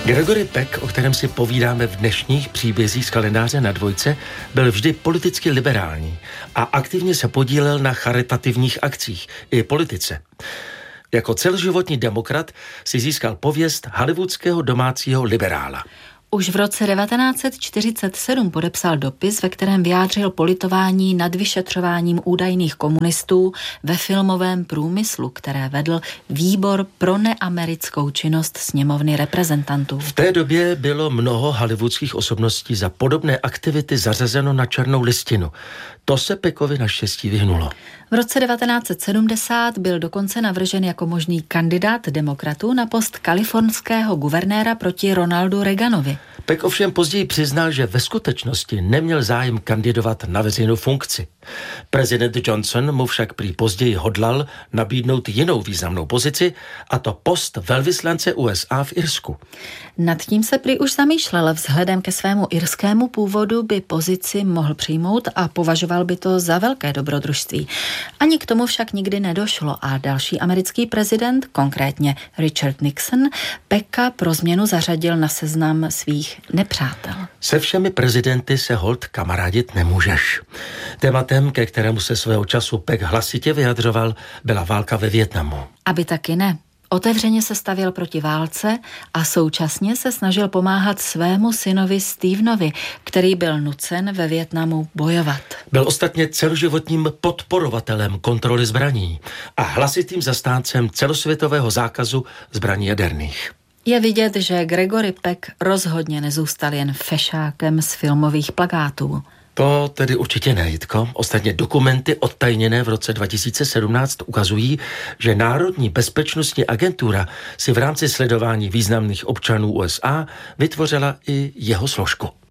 Gregory Peck, o kterém si povídáme v dnešních příbězích z kalendáře na dvojce, byl vždy politicky liberální a aktivně se podílel na charitativních akcích i politice. Jako celoživotní demokrat si získal pověst hollywoodského domácího liberála. Už v roce 1947 podepsal dopis, ve kterém vyjádřil politování nad vyšetřováním údajných komunistů ve filmovém průmyslu, které vedl Výbor pro neamerickou činnost sněmovny reprezentantů. V té době bylo mnoho hollywoodských osobností za podobné aktivity zařazeno na černou listinu. To se Peckovi naštěstí vyhnulo. V roce 1970 byl dokonce navržen jako možný kandidát demokratů na post kalifornského guvernéra proti Ronaldu Reaganovi. Peck ovšem později přiznal, že ve skutečnosti neměl zájem kandidovat na veřejnou funkci. Prezident Johnson mu však prý později hodlal nabídnout jinou významnou pozici, a to post velvyslance USA v Irsku. Nad tím se prý už zamýšlel, vzhledem ke svému irskému původu by pozici mohl přijmout a považoval by to za velké dobrodružství. Ani k tomu však nikdy nedošlo a další americký prezident, konkrétně Richard Nixon, Pecka pro změnu zařadil na seznam svých nepřátel. Se všemi prezidenty se holt kamarádit nemůžeš. Tématem, ke kterému se svého času Peck hlasitě vyjadřoval, byla válka ve Vietnamu. Aby taky ne. Otevřeně se stavěl proti válce a současně se snažil pomáhat svému synovi Stevenovi, který byl nucen ve Vietnamu bojovat. Byl ostatně celoživotním podporovatelem kontroly zbraní a hlasitým zastáncem celosvětového zákazu zbraní jaderných. Je vidět, že Gregory Peck rozhodně nezůstal jen fešákem z filmových plakátů. To tedy určitě ne, Jitko. Ostatně dokumenty odtajněné v roce 2017 ukazují, že Národní bezpečnostní agentura si v rámci sledování významných občanů USA vytvořila i jeho složku.